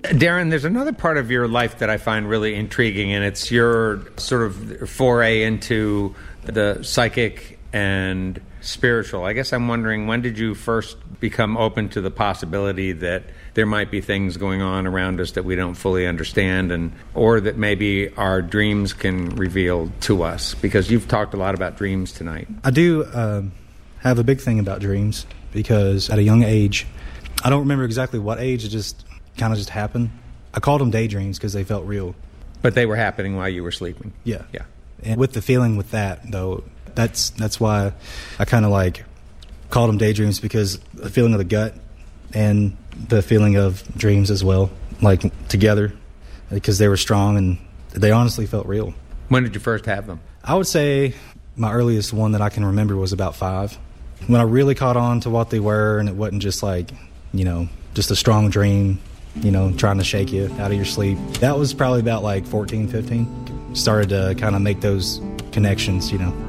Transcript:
Darren, there's another part of your life that I find really intriguing, and it's your sort of foray into the psychic and spiritual. I guess I'm wondering, when did you first become open to the possibility that there might be things going on around us that we don't fully understand, or that maybe our dreams can reveal to us? Because you've talked a lot about dreams tonight. I do have a big thing about dreams, because at a young age, I don't remember exactly what age, it just kind of just happened. I called them daydreams because they felt real. But they were happening while you were sleeping. Yeah. Yeah. And with the feeling with that, though, that's why I kind of like called them daydreams, because the feeling of the gut and the feeling of dreams as well, like together, because they were strong and they honestly felt real. When did you first have them? I would say my earliest one that I can remember was about 5. When I really caught on to what they were, and it wasn't just like, just a strong dream, trying to shake you out of your sleep. That was probably about like 14, 15. Started to kind of make those connections,